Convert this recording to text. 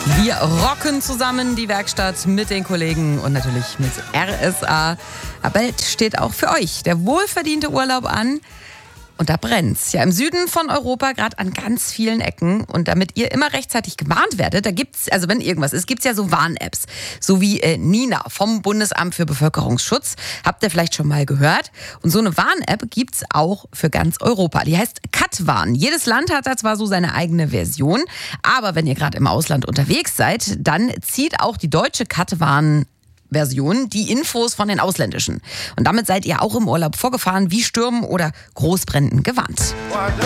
Wir rocken zusammen die Werkstatt mit den Kollegen und natürlich mit RSA. Aber bald steht auch für euch der wohlverdiente Urlaub an. Und da brennt's. Ja, im Süden von Europa, gerade an ganz vielen Ecken. Und damit ihr immer rechtzeitig gewarnt werdet, da gibt's, also wenn irgendwas ist, gibt's ja so Warn-Apps. So wie Nina vom Bundesamt für Bevölkerungsschutz. Habt ihr vielleicht schon mal gehört. Und so eine Warn-App gibt's auch für ganz Europa. Die heißt Katwarn. Jedes Land hat da zwar so seine eigene Version. Aber wenn ihr gerade im Ausland unterwegs seid, dann zieht auch die deutsche Katwarn Version die Infos von den ausländischen. Und damit seid ihr auch im Urlaub vorgefahren, wie Stürmen oder Großbränden gewarnt.